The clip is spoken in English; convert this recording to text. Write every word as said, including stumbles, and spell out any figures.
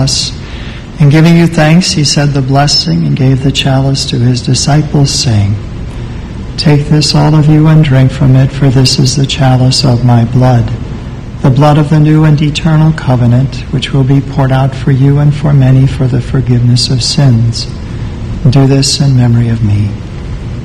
chalice. And giving you thanks, he said the blessing and gave the chalice to his disciples, saying, "Take this, all of you, and drink from it, for this is the chalice of my blood, the blood of the new and eternal covenant, which will be poured out for you and for many for the forgiveness of sins. Do this in memory of me."